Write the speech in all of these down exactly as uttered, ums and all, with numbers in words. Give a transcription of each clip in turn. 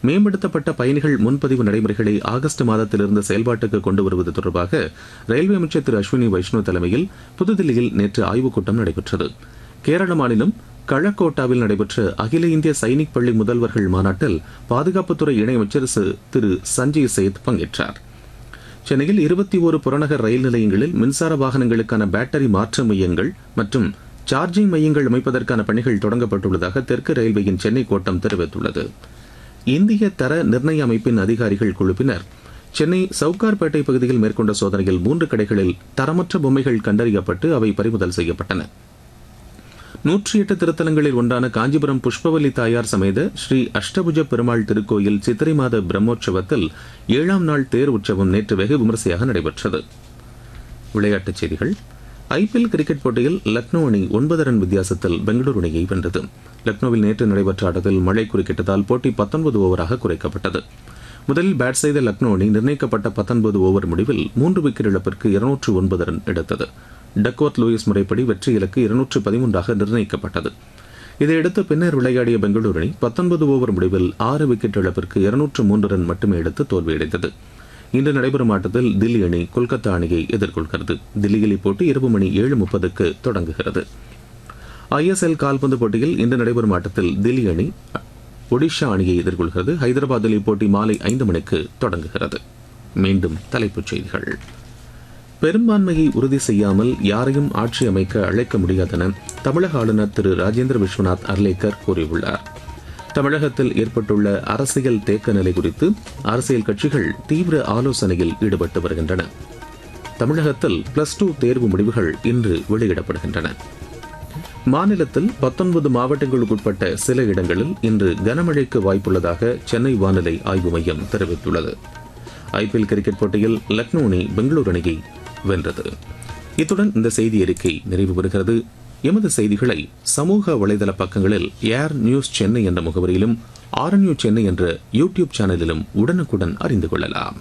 மேம்படுத்தப்பட்ட பயணிகள் முன்பதிவு நடைமுறைகளை ஆகஸ்ட் மாதத்திலிருந்து செயல்பாட்டுக்கு கொண்டு வருவது தொடர்பாக ரயில்வே அமைச்சர் திரு அஸ்வினி வைஷ்ணவ் தலைமையில் புதுதில்லியில் நேற்று ஆய்வுக் கூட்டம் நடைபெற்றது. கேரள மாநிலம் கழக்கோட்டாவில் நடைபெற்ற அகில இந்திய சைனிக் பள்ளி முதல்வர்கள் மாநாட்டில் பாதுகாப்புத்துறை இணையமைச்சர் திரு சஞ்சய் சேத் பங்கேற்றார். சென்னையில் இருபத்தி ஒரு புறநகர் ரயில் நிலையங்களில் மின்சார வாகனங்களுக்கான பேட்டரி மாற்று மையங்கள் மற்றும் சார்ஜிங் மையங்கள் அமைப்பதற்கான பணிகள் தொடங்கப்பட்டுள்ளதாக தெற்கு ரயில்வேயின் சென்னை கோட்டம் தெரிவித்துள்ளது. இந்திய தர நிர்ணய அமைப்பின் அதிகாரிகள் குழுவினர் சென்னை சவுகார்பேட்டை பகுதியில் மேற்கொண்ட சோதனையில் மூன்று கடைகளில் தரமற்ற பொம்மைகள் கண்டறியப்பட்டு அவை பறிமுதல் செய்யப்பட்டன. நூற்றி எட்டு திருத்தலங்களில் ஒன்றான காஞ்சிபுரம் புஷ்பவல்லி தாயார் சமேத ஸ்ரீ அஷ்டபுஜ பெருமாள் திருக்கோயில் சித்திரை மாத பிரம்மோற்சவத்தில் ஏழாம் நாள் தேர் உற்சவம் நேற்று வெகு விமரிசையாக நடைபெற்றது. விளையாட்டுச் செய்திகள். ஐபிஎல் கிரிக்கெட் போட்டியில் லக்னோ அணி ஒன்பது ரன் வித்தியாசத்தில் பெங்களூரு அணியை வென்றது. லக்னோவில் நேற்று நடைபெற்ற ஆட்டத்தில் மழை குறுக்கிட்டதால் போட்டி பத்தொன்பது ஓவராக குறைக்கப்பட்டது. முதலில் பேட் செய்த லக்னோ அணி நிர்ணயிக்கப்பட்ட பத்தொன்பது ஓவர் முடிவில் மூன்று விக்கெட் இழப்பிற்கு இருநூற்று ஒன்பது ரன் எடுத்தது. டக்வர்த் லூயிஸ் முறைப்படி வெற்றி இலக்கு இருநூற்று பதிமூன்றாக நிர்ணயிக்கப்பட்டது. இதையடுத்து பின்னர் விளையாடிய பெங்களூரு அணி பத்தொன்பது ஓவர் முடிவில் ஆறு விக்கெட் இழப்பிற்கு இருநூற்று மூன்று ரன் மட்டுமே எடுத்து தோல்வியடைந்தது. இன்று நடைபெறும் ஆட்டத்தில் தில்லி அணி கொல்கத்தா அணியை எதிர்கொள்கிறது. தில்லியில் இப்போட்டி இரவு மணி ஏழு முப்பதுக்கு தொடங்குகிறது. ஐஎஸ்எல் கால்பந்து போட்டியில் இன்று நடைபெறும் ஆட்டத்தில் தில்லி அணி ஒடிஷா அணியை எதிர்கொள்கிறது. ஹைதராபாத்தில் இப்போட்டி மாலை ஐந்து மணிக்கு தொடங்குகிறது. மீண்டும் தலைப்புச் செய்திகள். பெரும்பான்மையை உறுதி செய்யாமல் யாரையும் ஆட்சி அமைக்க அழைக்க முடியாதென தமிழக ஆளுநர் திரு ராஜேந்திர விஸ்வநாத் அர்லேக்கர் கூறியுள்ளார். தமிழகத்தில் ஏற்பட்டுள்ள அரசியல் தேக்க நிலை குறித்து அரசியல் கட்சிகள் தீவிர ஆலோசனையில் ஈடுபட்டு வருகின்றன. தமிழகத்தில் பிளஸ் டூ தேர்வு முடிவுகள் இன்று வெளியிடப்படுகின்றன. மாநிலத்தில் பத்தொன்பது மாவட்டங்களுக்குட்பட்ட சில இடங்களில் இன்று கனமழைக்கு வாய்ப்புள்ளதாக சென்னை வானிலை ஆய்வு மையம் தெரிவித்துள்ளது. ஐபிஎல் கிரிக்கெட் போட்டியில் லக்னோ அணி பெங்களூரு அணியை வென்றது. இத்துடன் இந்த செய்தி அறிக்கை நிறைவு பெறுகிறது. எமது செய்திகளை சமூக வலைதள பக்கங்களில் ஏர் நியூஸ் சென்னை என்ற முகவரியிலும் ஆர் நியூஸ் சென்னை என்ற யூடியூப் சேனலிலும் உடனுக்குடன் அறிந்து கொள்ளலாம்.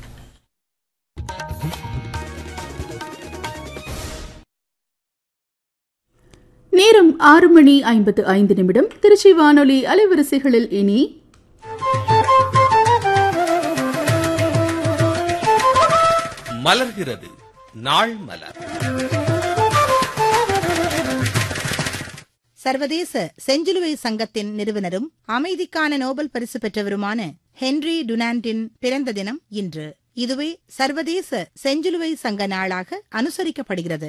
நேரம் ஆறு மணி ஐம்பத்து ஐந்து நிமிடம். திருச்சி வானொலி அலைவரிசைகளில் இனி மலர்கிறது நாள் மலர். சர்வதேச செஞ்சிலுவை சங்கத்தின் நிறுவனரும் அமைதிக்கான நோபல் பரிசு பெற்றவருமான ஹென்றி டுனாண்டின் பிறந்த தினம் இன்று. இதுவே சர்வதேச செஞ்சிலுவை சங்க நாளாக அனுசரிக்கப்படுகிறது.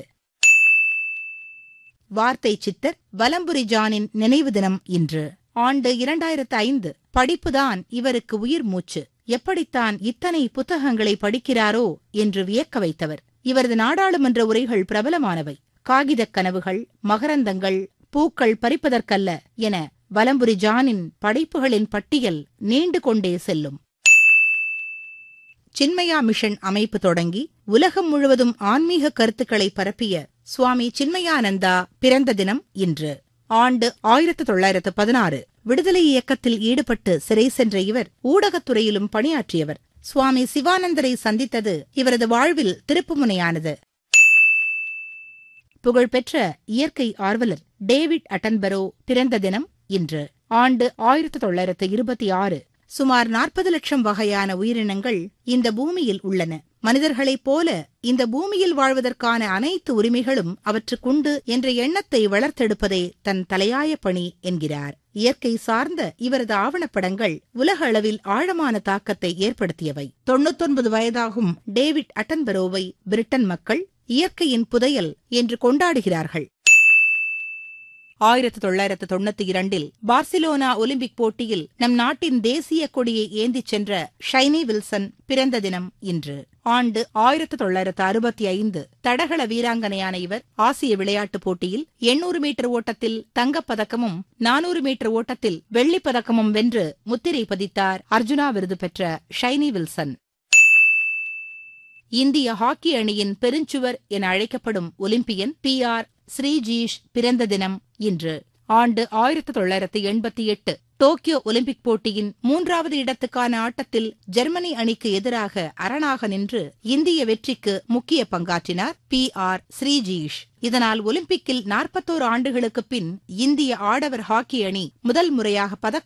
வார்த்தை சித்தர் வலம்புரி ஜானின் நினைவு தினம் இன்று. ஆண்டு இரண்டாயிரத்து ஐந்து. படிப்புதான் இவருக்கு உயிர் மூச்சு. எப்படித்தான் இத்தனை புத்தகங்களை படிக்கிறாரோ என்று வியக்க வைத்தவர். இவரது நாடாளுமன்ற உரைகள் பிரபலமானவை. காகிதக் கனவுகள், மகரந்தங்கள், பூக்கள் பறிப்பதற்கல்ல என வலம்புரி ஜானின் படைப்புகளின் பட்டியல் நீண்டு கொண்டே செல்லும். சின்மயா மிஷன் அமைப்பு தொடங்கி உலகம் முழுவதும் ஆன்மீக கருத்துக்களை பரப்பிய சுவாமி சின்மயானந்தா பிறந்த தினம் இன்று. ஆண்டு ஆயிரத்து தொள்ளாயிரத்து பதினாறு. விடுதலை இயக்கத்தில் ஈடுபட்டு சிறை சென்ற இவர் ஊடகத்துறையிலும் பணியாற்றியவர். சுவாமி சிவானந்தரை சந்தித்தது இவரது வாழ்வில் திருப்புமுனையானது. புகழ்பெற்ற இயற்கை ஆர்வலர் டேவிட் அட்டன்பரோ பிறந்த தினம் இன்று. ஆண்டு ஆயிரத்து தொள்ளாயிரத்து இருபத்தி ஆறு. சுமார் நாற்பது லட்சம் வகையான உயிரினங்கள் இந்த பூமியில் உள்ளன. மனிதர்களைப் போல இந்த பூமியில் வாழ்வதற்கான அனைத்து உரிமைகளும் அவற்றுக்குண்டு என்ற எண்ணத்தை வளர்த்தெடுப்பதே தன் தலையாய பணி என்கிறார். இயற்கை சார்ந்த இவரது ஆவணப்படங்கள் உலக அளவில் ஆழமான தாக்கத்தை ஏற்படுத்தியவை. தொன்னூத்தொன்பது வயதாகும் டேவிட் அட்டன்பரோவை பிரிட்டன் மக்கள் இயற்கையின் புதையல் என்று கொண்டாடுகிறார்கள். ஆயிரத்து தொள்ளாயிரத்து தொண்ணூத்தி இரண்டில் பார்சிலோனா ஒலிம்பிக் போட்டியில் நம் நாட்டின் தேசிய கொடியை ஏந்திச் சென்ற ஷைனி வில்சன் பிறந்த தினம் இன்று. ஆண்டு ஆயிரத்து தொள்ளாயிரத்து அறுபத்தி ஐந்து. தடகள வீராங்கனையான இவர் ஆசிய விளையாட்டுப் போட்டியில் எண்ணூறு மீட்டர் ஓட்டத்தில் தங்கப்பதக்கமும் நானூறு மீட்டர் ஓட்டத்தில் வெள்ளிப் பதக்கமும் வென்று முத்திரை பதித்தார். அர்ஜுனா விருது பெற்ற ஷைனி வில்சன். இந்திய ஹாக்கி அணியின் பெருஞ்சுவர் என அழைக்கப்படும் ஒலிம்பியன் பி ஆர் ஸ்ரீஜீஷ் பிறந்த தினம் இன்று. ஆண்டு ஆயிரத்து தொள்ளாயிரத்து எண்பத்தி எட்டு. டோக்கியோ ஒலிம்பிக் போட்டியின் மூன்றாவது இடத்துக்கான ஆட்டத்தில் ஜெர்மனி அணிக்கு எதிராக அரணாக நின்று இந்திய வெற்றிக்கு முக்கிய பங்காற்றினார் பி ஆர் ஸ்ரீஜீஷ். இதனால் ஒலிம்பிக்கில் நாற்பத்தோரு ஆண்டுகளுக்குப் பின் இந்திய ஆடவர் ஹாக்கி அணி முதல் முறையாக பதக்கம்